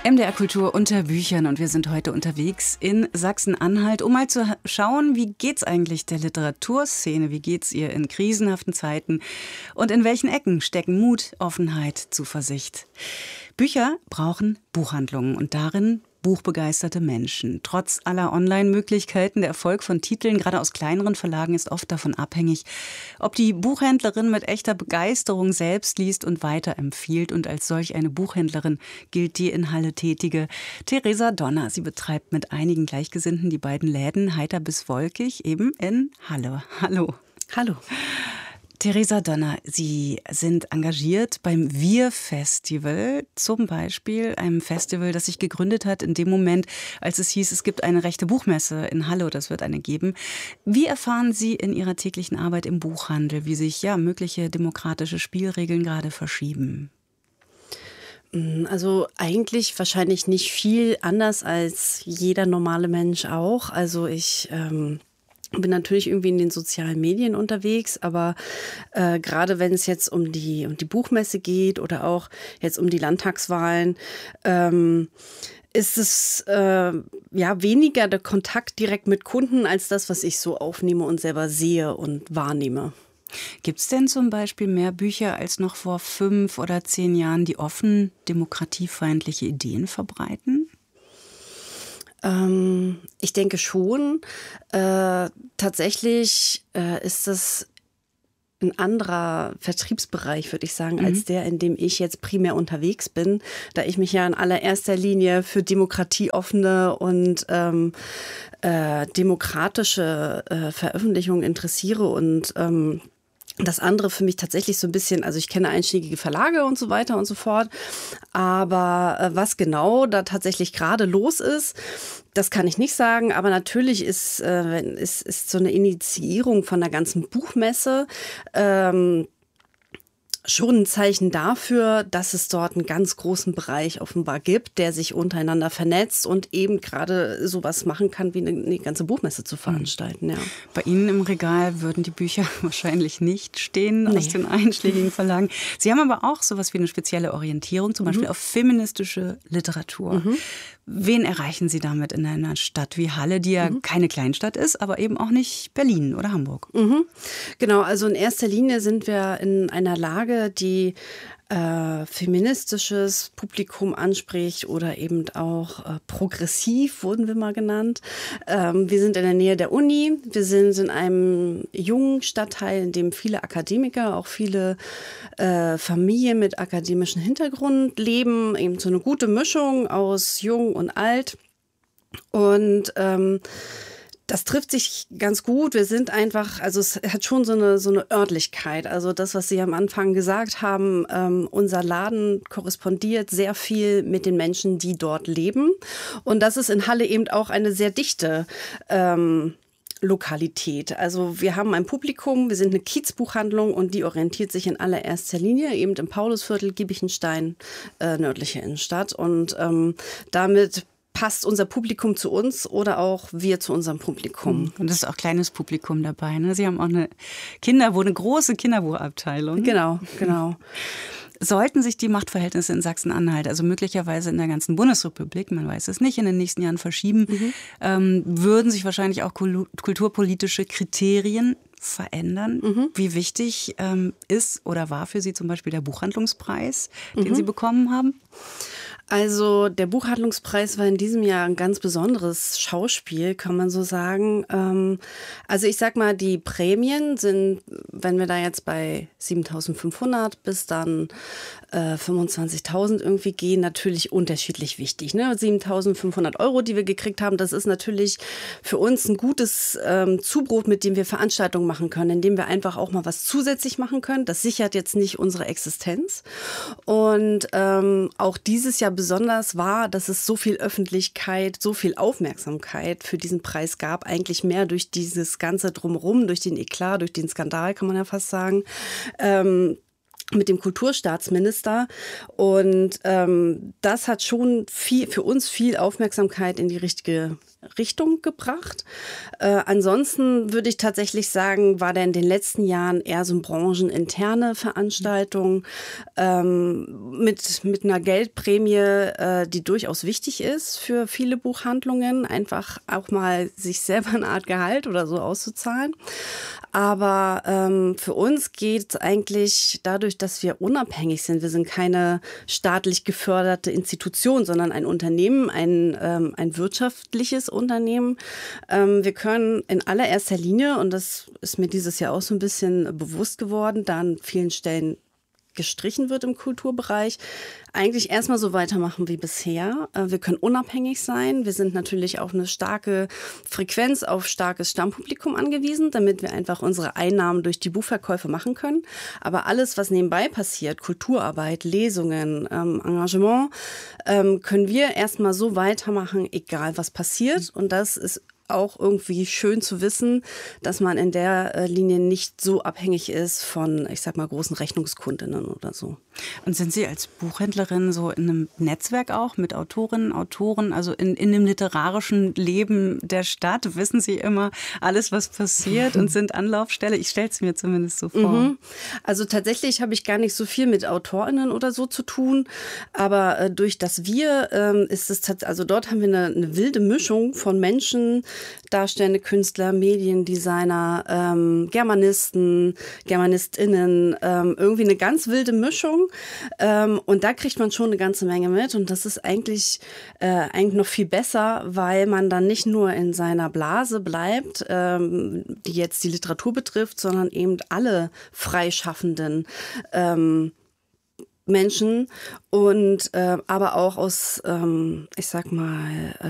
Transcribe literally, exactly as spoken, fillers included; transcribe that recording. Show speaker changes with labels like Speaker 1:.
Speaker 1: M D R Kultur unter Büchern und wir sind heute unterwegs in Sachsen-Anhalt, um mal zu schauen, wie geht's eigentlich der Literaturszene, wie geht's ihr in krisenhaften Zeiten und in welchen Ecken stecken Mut, Offenheit, Zuversicht. Bücher brauchen Buchhandlungen und darin buchbegeisterte Menschen. Trotz aller Online-Möglichkeiten, der Erfolg von Titeln, gerade aus kleineren Verlagen, ist oft davon abhängig, ob die Buchhändlerin mit echter Begeisterung selbst liest und weiterempfiehlt. Und als solch eine Buchhändlerin gilt die in Halle tätige Theresa Donner. Sie betreibt mit einigen Gleichgesinnten die beiden Läden Heiter bis Wolkig, eben in Halle. Hallo.
Speaker 2: Hallo.
Speaker 1: Theresa Donner, Sie sind engagiert beim Wir-Festival, zum Beispiel einem Festival, das sich gegründet hat in dem Moment, als es hieß, es gibt eine rechte Buchmesse in Halle oder es wird eine geben. Wie erfahren Sie in Ihrer täglichen Arbeit im Buchhandel, wie sich ja mögliche demokratische Spielregeln gerade verschieben?
Speaker 2: Also eigentlich wahrscheinlich nicht viel anders als jeder normale Mensch auch. Also ich ähm bin natürlich irgendwie in den sozialen Medien unterwegs, aber äh, gerade wenn es jetzt um die, um die Buchmesse geht oder auch jetzt um die Landtagswahlen, ähm, ist es äh, ja weniger der Kontakt direkt mit Kunden als das, was ich so aufnehme und selber sehe und wahrnehme.
Speaker 1: Gibt es denn zum Beispiel mehr Bücher als noch vor fünf oder zehn Jahren, die offen demokratiefeindliche Ideen verbreiten?
Speaker 2: Ähm, ich denke schon. Äh, tatsächlich äh, ist das ein anderer Vertriebsbereich, würde ich sagen, mhm. als der, in dem ich jetzt primär unterwegs bin, da ich mich ja in allererster Linie für demokratieoffene und ähm, äh, demokratische äh, Veröffentlichungen interessiere und ähm, das andere für mich tatsächlich so ein bisschen, also ich kenne einschlägige Verlage und so weiter und so fort, aber äh, was genau da tatsächlich gerade los ist, das kann ich nicht sagen, aber natürlich ist, äh, ist, ist so eine Initiierung von der ganzen Buchmesse ähm, schon ein Zeichen dafür, dass es dort einen ganz großen Bereich offenbar gibt, der sich untereinander vernetzt und eben gerade sowas machen kann, wie eine, eine ganze Buchmesse zu veranstalten. Ja.
Speaker 1: Bei Ihnen im Regal würden die Bücher wahrscheinlich nicht stehen nee. aus den einschlägigen Verlagen. Sie haben aber auch sowas wie eine spezielle Orientierung, zum Beispiel mhm. auf feministische Literatur. Mhm. Wen erreichen Sie damit in einer Stadt wie Halle, die ja mhm. keine Kleinstadt ist, aber eben auch nicht Berlin oder Hamburg?
Speaker 2: Mhm. Genau, also in erster Linie sind wir in einer Lage, die äh, feministisches Publikum anspricht oder eben auch äh, progressiv, wurden wir mal genannt. Ähm, wir sind in der Nähe der Uni, wir sind in einem jungen Stadtteil, in dem viele Akademiker, auch viele äh, Familien mit akademischem Hintergrund leben, eben so eine gute Mischung aus jung und alt. Und ähm, das trifft sich ganz gut. Wir sind einfach, also es hat schon so eine, so eine Örtlichkeit. Also das, was Sie am Anfang gesagt haben, ähm, unser Laden korrespondiert sehr viel mit den Menschen, die dort leben. Und das ist in Halle eben auch eine sehr dichte ähm, Lokalität. Also wir haben ein Publikum, wir sind eine Kiezbuchhandlung und die orientiert sich in allererster Linie eben im Paulusviertel, Giebichenstein, äh, nördliche Innenstadt. Und ähm, damit passt unser Publikum zu uns oder auch wir zu unserem Publikum.
Speaker 1: Und das ist auch kleines Publikum dabei, ne? Sie haben auch eine Kinderbuch, eine große Kinderbuchabteilung.
Speaker 2: Genau, genau.
Speaker 1: Sollten sich die Machtverhältnisse in Sachsen-Anhalt, also möglicherweise in der ganzen Bundesrepublik, man weiß es nicht, in den nächsten Jahren verschieben, mhm. ähm, würden sich wahrscheinlich auch kulturpolitische Kriterien verändern. Mhm. Wie wichtig ähm, ist oder war für Sie zum Beispiel der Buchhandlungspreis, den mhm. Sie bekommen haben?
Speaker 2: Also der Buchhandlungspreis war in diesem Jahr ein ganz besonderes Schauspiel, kann man so sagen. Also ich sag mal, die Prämien sind, wenn wir da jetzt bei siebentausendfünfhundert bis dann äh, fünfundzwanzigtausend irgendwie gehen, natürlich unterschiedlich wichtig. Ne? siebentausendfünfhundert Euro, die wir gekriegt haben, das ist natürlich für uns ein gutes ähm, Zubrot, mit dem wir Veranstaltungen machen können, indem wir einfach auch mal was zusätzlich machen können. Das sichert jetzt nicht unsere Existenz. Und ähm, auch dieses Jahr besonders war, dass es so viel Öffentlichkeit, so viel Aufmerksamkeit für diesen Preis gab. Eigentlich mehr durch dieses Ganze drumherum, durch den Eklat, durch den Skandal, kann man ja fast sagen. Ähm, mit dem Kulturstaatsminister. Und ähm, das hat schon viel, für uns viel Aufmerksamkeit in die richtige Richtung gebracht. Äh, ansonsten würde ich tatsächlich sagen, war der in den letzten Jahren eher so eine brancheninterne Veranstaltung ähm, mit, mit einer Geldprämie, äh, die durchaus wichtig ist für viele Buchhandlungen, einfach auch mal sich selber eine Art Gehalt oder so auszuzahlen. Aber ähm, für uns geht es eigentlich dadurch, dass wir unabhängig sind. Wir sind keine staatlich geförderte Institution, sondern ein Unternehmen, ein, ähm, ein wirtschaftliches Unternehmen. Ähm, wir können in allererster Linie, und das ist mir dieses Jahr auch so ein bisschen bewusst geworden, da an vielen Stellen gestrichen wird im Kulturbereich, eigentlich erstmal so weitermachen wie bisher. Wir können unabhängig sein. Wir sind natürlich auf eine starke Frequenz, auf starkes Stammpublikum angewiesen, damit wir einfach unsere Einnahmen durch die Buchverkäufe machen können. Aber alles, was nebenbei passiert, Kulturarbeit, Lesungen, ähm, Engagement, ähm, können wir erstmal so weitermachen, egal was passiert. Und das ist auch irgendwie schön zu wissen, dass man in der Linie nicht so abhängig ist von, ich sag mal, großen Rechnungskundinnen oder so.
Speaker 1: Und sind Sie als Buchhändlerin so in einem Netzwerk auch mit Autorinnen, Autoren, also in, in dem literarischen Leben der Stadt? Wissen Sie immer alles, was passiert und sind Anlaufstelle? Ich stelle es mir zumindest so vor.
Speaker 2: Mhm. Also tatsächlich habe ich gar nicht so viel mit AutorInnen oder so zu tun, aber äh, durch das Wir ähm, ist es tatsächlich, also dort haben wir eine, eine wilde Mischung von Menschen, darstellende Künstler, Mediendesigner, ähm, Germanisten, GermanistInnen, ähm, irgendwie eine ganz wilde Mischung. Ähm, und da kriegt man schon eine ganze Menge mit. Und das ist eigentlich, äh, eigentlich noch viel besser, weil man dann nicht nur in seiner Blase bleibt, ähm, die jetzt die Literatur betrifft, sondern eben alle freischaffenden ähm, Menschen und äh, aber auch aus, ähm, ich sag mal,